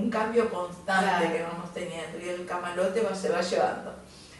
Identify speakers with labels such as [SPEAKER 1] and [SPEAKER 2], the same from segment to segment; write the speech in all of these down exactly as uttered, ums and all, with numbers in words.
[SPEAKER 1] un cambio constante
[SPEAKER 2] claro.
[SPEAKER 1] que vamos teniendo y el camalote va, se va llevando.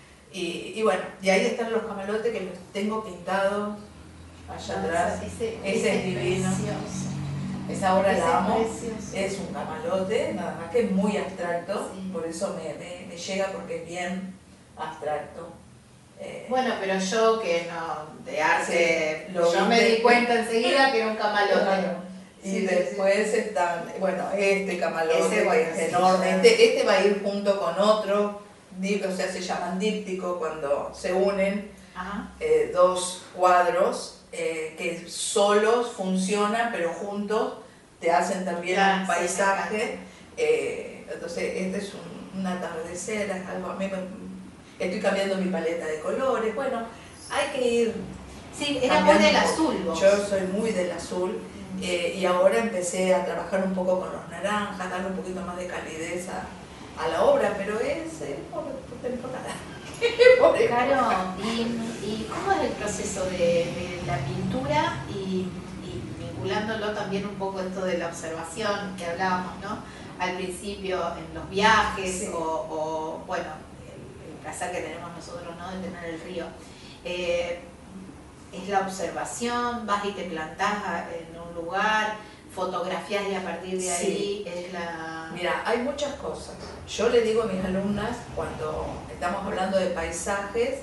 [SPEAKER 1] Y, y bueno, y ahí están los camalotes que los tengo pintados allá
[SPEAKER 2] No,
[SPEAKER 1] atrás.
[SPEAKER 2] Ese,
[SPEAKER 1] Ese
[SPEAKER 2] ese
[SPEAKER 1] es divino.
[SPEAKER 2] Precioso.
[SPEAKER 1] Esa obra
[SPEAKER 2] Ese
[SPEAKER 1] la amo.
[SPEAKER 2] precioso.
[SPEAKER 1] Es un camalote, nada más que es muy abstracto,
[SPEAKER 2] Sí.
[SPEAKER 1] por eso me, me, me llega porque es bien abstracto. Eh,
[SPEAKER 2] Bueno, pero yo que no, de arte,
[SPEAKER 1] Sí, lo
[SPEAKER 2] yo
[SPEAKER 1] vi
[SPEAKER 2] me
[SPEAKER 1] de-
[SPEAKER 2] di cuenta enseguida que era un camalote.
[SPEAKER 1] Claro. Y
[SPEAKER 2] Sí, sí,
[SPEAKER 1] después están, bueno, este camalote
[SPEAKER 2] Ese,
[SPEAKER 1] que
[SPEAKER 2] bueno,
[SPEAKER 1] es
[SPEAKER 2] sí,
[SPEAKER 1] enorme.
[SPEAKER 2] ya.
[SPEAKER 1] Este, este va a ir junto con otro, dip- o sea, se llaman díptico cuando se unen
[SPEAKER 2] Ajá.
[SPEAKER 1] eh, dos cuadros eh, que solos funcionan, pero juntos te hacen también
[SPEAKER 2] Claro,
[SPEAKER 1] un
[SPEAKER 2] sí,
[SPEAKER 1] paisaje. Eh, entonces, este es un, un atardecer, es algo, a mí me, estoy cambiando mi paleta de colores. Bueno, hay que ir.
[SPEAKER 2] Sí, era muy
[SPEAKER 1] cambiando
[SPEAKER 2] del
[SPEAKER 1] un poco.
[SPEAKER 2] azul vos.
[SPEAKER 1] Yo soy muy del azul. Eh, y ahora empecé a trabajar un poco con los naranjas, darle un poquito más de calidez a, a la obra, pero es eh, por, por temporada. Por época.
[SPEAKER 2] Claro, y, y ¿cómo es el proceso de, de la pintura y, y vinculándolo también un poco esto de la observación que hablábamos, ¿no? Al principio en los viajes
[SPEAKER 1] Sí.
[SPEAKER 2] o, o, bueno, el, el placer que tenemos nosotros, ¿no? De tener el río. Eh, es la observación, vas y te plantás en un lugar, fotografías y a partir de ahí
[SPEAKER 1] Sí.
[SPEAKER 2] es la...
[SPEAKER 1] Mira, hay muchas cosas. Yo le digo a mis alumnas, cuando estamos hablando de paisajes,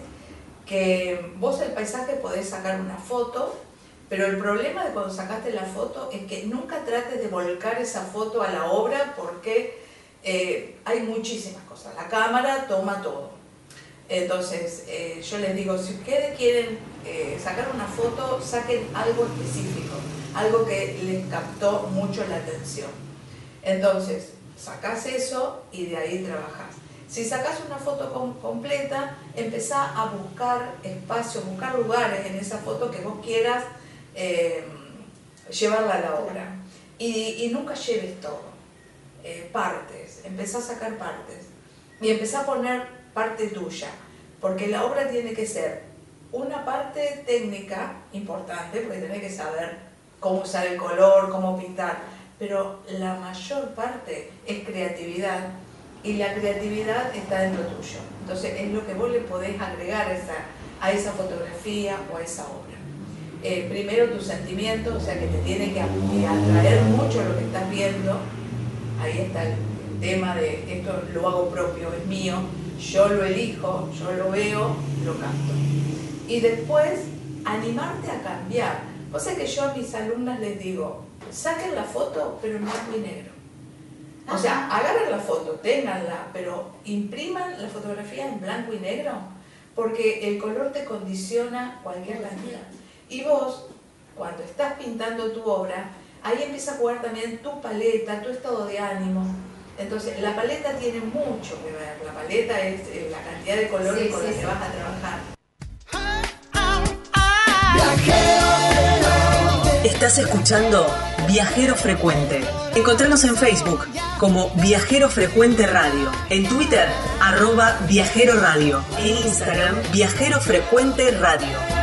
[SPEAKER 1] que vos el paisaje podés sacar una foto, pero el problema de cuando sacaste la foto es que nunca trates de volcar esa foto a la obra porque eh, hay muchísimas cosas. La cámara toma todo. Entonces, eh, yo les digo, si ustedes quieren eh, sacar una foto, saquen algo específico, algo que les captó mucho la atención. Entonces, sacás eso y de ahí trabajás. Si sacás una foto com completa, empezá a buscar espacios, buscar lugares en esa foto que vos quieras eh, llevarla a la obra. Y, y nunca lleves todo, eh, partes, empezá a sacar partes y empezá a poner parte tuya, porque la obra tiene que ser una parte técnica importante, porque tenés que saber cómo usar el color, cómo pintar, pero la mayor parte es creatividad y la creatividad está dentro tuyo. Entonces es lo que vos le podés agregar a esa, a esa fotografía o a esa obra. Eh, primero tus sentimientos, o sea que te tiene que atraer mucho lo que estás viendo. Ahí está el tema de esto lo hago propio, es mío, yo lo elijo, yo lo veo, lo capto. Y después, animarte a cambiar. O sea que yo a mis alumnas les digo, saquen la foto, pero en blanco y negro. O sea, agarren la foto, ténganla, pero impriman la fotografía en blanco y negro, porque el color te condiciona cualquier cantidad. Y vos, cuando estás pintando tu obra, ahí empieza a jugar también tu paleta, tu estado de ánimo. Entonces, la paleta tiene mucho que ver. La paleta es eh, la cantidad de colores sí, con sí, la que sí. vas a trabajar.
[SPEAKER 3] Estás escuchando Viajero Frecuente. Encontranos en Facebook como Viajero Frecuente Radio, en Twitter, arroba Viajero Radio, en Instagram, Viajero Frecuente Radio.